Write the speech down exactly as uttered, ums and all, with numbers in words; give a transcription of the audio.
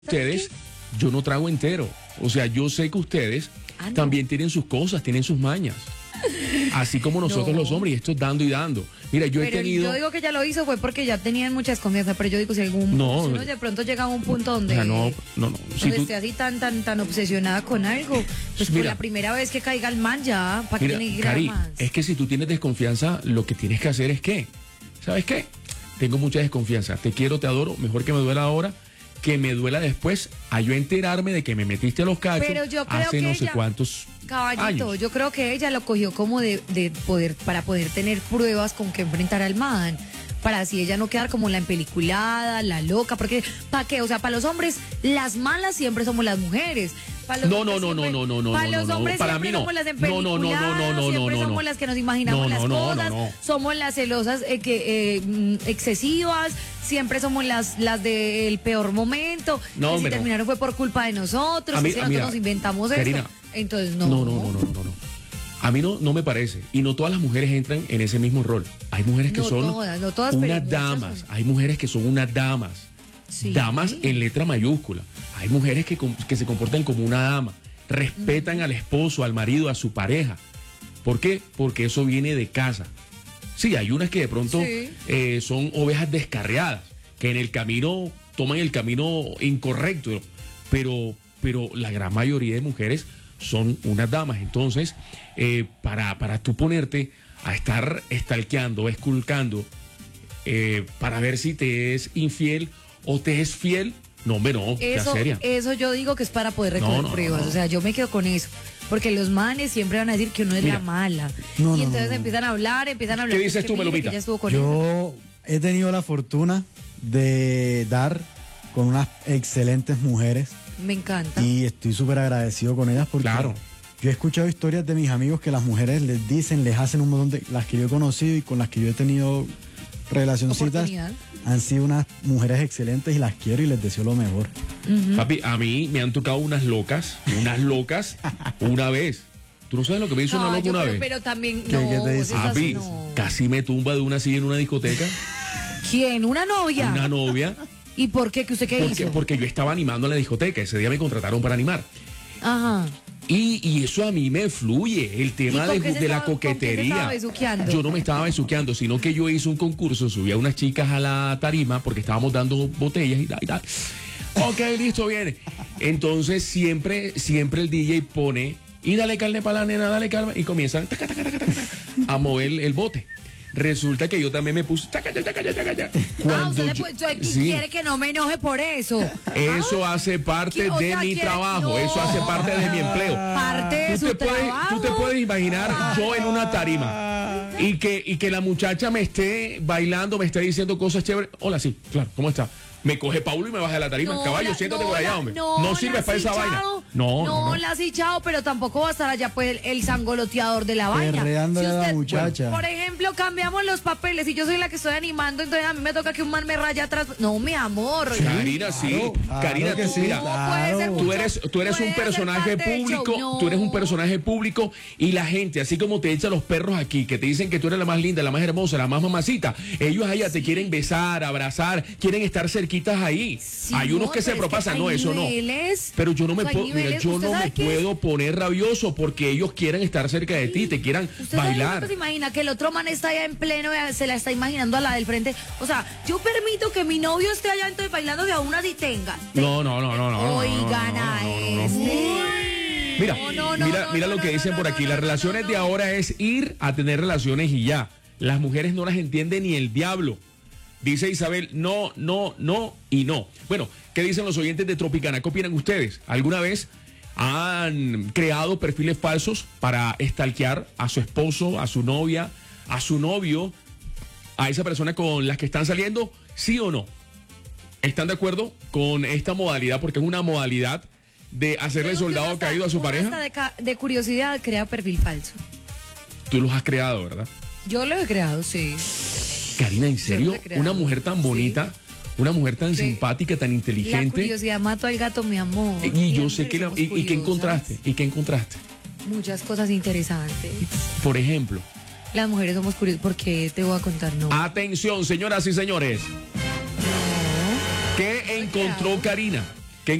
Ustedes, yo no trago entero. O sea, yo sé que ustedes ah, no. también tienen sus cosas, tienen sus mañas. Así como nosotros no. los hombres, y esto es dando y dando. Mira, yo pero he tenido... Yo digo que ya lo hizo fue porque ya tenían mucha desconfianza, pero yo digo, si algún no, si uno de pronto llega a un punto donde, o sea, no, no, no. Si donde tú... esté así tan, tan, tan obsesionada con algo, pues mira, por la primera vez que caiga el man ya, ¿para qué tiene que Cari, más? Es que si tú tienes desconfianza, lo que tienes que hacer es que, ¿sabes qué? Tengo mucha desconfianza, te quiero, te adoro, mejor que me duela ahora, que me duela después, a yo enterarme de que me metiste a los cachos pero yo creo hace que no ella, sé cuántos caballito, años. Yo creo que ella lo cogió como de, de poder, para poder tener pruebas con que enfrentar al man, para así ella no quedar como la empeliculada, la loca, porque ¿para qué? O sea, para los hombres, las malas siempre somos las mujeres. No, no, no, no, no, no, no, para no, los no, hombres para siempre mí no. somos las No, no, no, no, no, no, siempre no, no, somos no. las que nos imaginamos no, las no, no, cosas, no, no. somos las celosas eh, que, eh, excesivas, siempre somos las, las del peor momento. No, que si terminaron fue por culpa de nosotros, a mí, que si nosotros mira, nos inventamos Karina, eso. Entonces no. No, no, no, no, no, no. A mí no, no me parece. Y no todas las mujeres entran en ese mismo rol. Hay mujeres que no son todas, no todas, unas damas. Son... Hay mujeres que son unas damas. Sí. Damas en letra mayúscula. Hay mujeres que, que se comportan como una dama. Respetan mm. al esposo, al marido, a su pareja. ¿Por qué? Porque eso viene de casa. Sí, hay unas que de pronto sí. eh, son ovejas descarriadas, que en el camino toman el camino incorrecto. Pero, pero la gran mayoría de mujeres son unas damas. Entonces, eh, para, para tú ponerte a estar stalkeando, esculcando, eh, para ver si te es infiel o te es fiel, no, hombre, no, eso, seria. Eso yo digo que es para poder recoger no, no, pruebas, no, no. O sea, yo me quedo con eso. Porque los manes siempre van a decir que uno es Mira, la mala. No, y no, entonces no, empiezan a hablar, empiezan a hablar. ¿Qué dices tú, Melomita? Yo he tenido la fortuna de dar con unas excelentes mujeres. Me encanta. Y estoy súper agradecido con ellas porque claro. yo he escuchado historias de mis amigos que las mujeres les dicen, les hacen un montón de... Las que yo he conocido y con las que yo he tenido relacioncitas han sido unas mujeres excelentes y las quiero y les deseo lo mejor. Uh-huh. Papi, a mí me han tocado unas locas, unas locas una vez. ¿Tú no sabes lo que me hizo no, una loca una creo, vez? Pero también, ¿Qué, no, ¿qué te dice? Papi, no. casi me tumba de una silla en una discoteca. ¿Quién? ¿Una novia? Una novia. ¿Y por qué? ¿Que usted qué porque, hizo? Porque yo estaba animando en la discoteca. Ese día me contrataron para animar. Ajá. Y, y eso a mí me fluye, el tema de, de la coquetería. Yo no me estaba besuqueando, sino que yo hice un concurso, subí a unas chicas a la tarima porque estábamos dando botellas y tal y tal. Ok, listo, viene. Entonces siempre, siempre el D J pone, y dale carne para la nena, dale carne, y comienzan taca, taca, taca, taca, a mover el, el bote. Resulta que yo también me puse taca, taca, taca, taca, taca. Cuando ah, usted yo, le, sí. quiere que no me enoje por eso. Eso ah, hace parte o de sea, mi quiere, trabajo, no. eso hace parte de mi empleo. Parte de ¿Tú su te puedes, trabajo. Tú te puedes imaginar ah. yo en una tarima y que, y que la muchacha me esté bailando, me esté diciendo cosas chéveres. Hola, sí, claro, ¿cómo está? Me coge Paulo y me baja de la tarima. No, Caballo, la, siéntate no, por allá, hombre. No, no sirves para esa vaina. No, no, no, no. la has hinchado, pero tampoco va a estar allá pues el, el sangoloteador de la vaina. Perreándole si usted, a la muchacha. Por ejemplo, cambiamos los papeles y yo soy la que estoy animando, entonces a mí me toca que un man me raya atrás. No, mi amor. Karina, sí. Claro, Karina, claro tú, sí, mira, claro. ser tú eres, tú eres un personaje público, no. tú eres un personaje público y la gente, así como te echan los perros aquí, que te dicen que tú eres la más linda, la más hermosa, la más mamacita, ellos allá sí. te quieren besar, abrazar, quieren estar cerquitas ahí. Sí, hay unos no, que se propasan, no, eso no. Pero yo no me puedo, mira, yo no me puedo poner rabioso porque ellos quieren estar cerca de ti, te quieran ¿Usted bailar. ¿Usted se imagina que el otro man está allá en pleno, se la está imaginando a la del frente? O sea, yo permito que mi novio esté allá entonces bailando y aún así tenga. No, no, no, no, no. Oigan a este. Mira, no, no, no, mira, no, mira no, lo que no, dicen no, por no, aquí. no, Las no, relaciones no, de no. ahora es ir a tener relaciones y ya. Las mujeres no las entiende ni el diablo. Dice Isabel, no, no, no y no. Bueno, ¿qué dicen los oyentes de Tropicana? ¿Qué opinan ustedes? ¿Alguna vez han creado perfiles falsos para stalkear a su esposo, a su novia, a su novio, a esa persona con las que están saliendo? ¿Sí o no? ¿Están de acuerdo con esta modalidad? Porque es una modalidad de hacerle soldado caído a su pareja. De, de curiosidad crea perfil falso. Tú los has creado, ¿verdad? Yo lo he creado, sí. Karina, ¿en serio? Una mujer tan bonita, sí. una mujer tan sí. simpática, tan inteligente. La curiosidad mató al gato, mi amor. Y Siempre yo sé que la, y, y qué encontraste, y qué encontraste. Muchas cosas interesantes. Por ejemplo. Las mujeres somos curiosas, porque te voy a contar, no. Atención, señoras y señores. No. ¿Qué encontró Karina?